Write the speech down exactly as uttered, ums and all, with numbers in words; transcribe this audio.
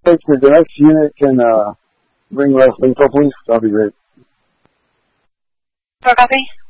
if the next unit can uh, bring less info, please, that'll be great. Four copy.